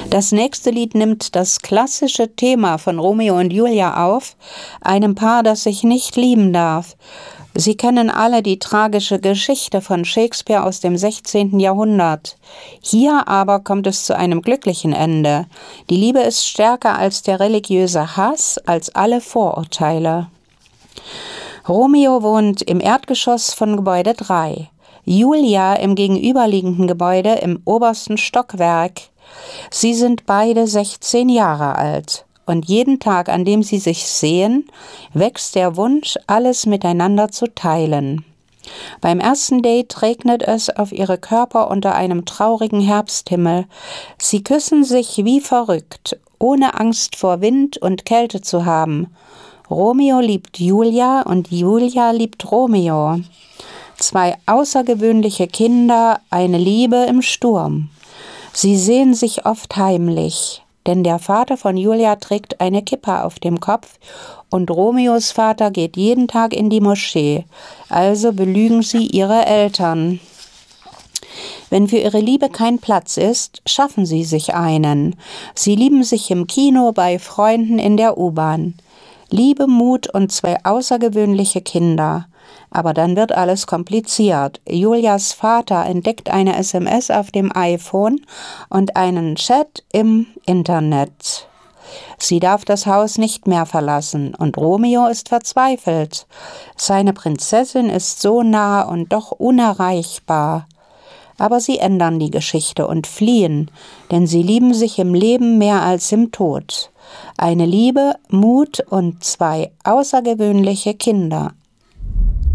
Das nächste Lied nimmt das klassische Thema von Romeo und Julia auf, einem Paar, das sich nicht lieben darf. Sie kennen alle die tragische Geschichte von Shakespeare aus dem 16. Jahrhundert. Hier aber kommt es zu einem glücklichen Ende. Die Liebe ist stärker als der religiöse Hass, als alle Vorurteile. Romeo wohnt im Erdgeschoss von Gebäude 3. Julia im gegenüberliegenden Gebäude im obersten Stockwerk. Sie sind beide 16 Jahre alt. Und jeden Tag, an dem sie sich sehen, wächst der Wunsch, alles miteinander zu teilen. Beim ersten Date regnet es auf ihre Körper unter einem traurigen Herbsthimmel. Sie küssen sich wie verrückt, ohne Angst vor Wind und Kälte zu haben. Romeo liebt Julia und Julia liebt Romeo. Zwei außergewöhnliche Kinder, eine Liebe im Sturm. Sie sehen sich oft heimlich. Denn der Vater von Julia trägt eine Kippa auf dem Kopf und Romeos Vater geht jeden Tag in die Moschee. Also belügen sie ihre Eltern. Wenn für ihre Liebe kein Platz ist, schaffen sie sich einen. Sie lieben sich im Kino, bei Freunden, in der U-Bahn. Liebe, Mut und zwei außergewöhnliche Kinder. Aber dann wird alles kompliziert. Julias Vater entdeckt eine SMS auf dem iPhone und einen Chat im Internet. Sie darf das Haus nicht mehr verlassen und Romeo ist verzweifelt. Seine Prinzessin ist so nah und doch unerreichbar. Aber sie ändern die Geschichte und fliehen, denn sie lieben sich im Leben mehr als im Tod. Eine Liebe, Mut und zwei außergewöhnliche Kinder.